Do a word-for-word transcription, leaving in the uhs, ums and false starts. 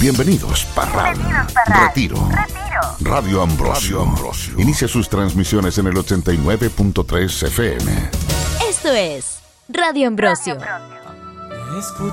Bienvenidos, Parral. Bienvenidos, Parral. Retiro. Retiro. Radio Ambrosio. Radio Ambrosio. Inicia sus transmisiones en el ochenta y nueve punto tres F M. Esto es Radio Ambrosio. Radio Ambrosio. Escucha